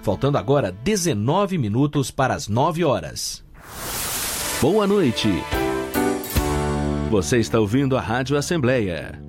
Faltando agora 19 minutos para as 9 horas. Boa noite. Você está ouvindo a Rádio Assembleia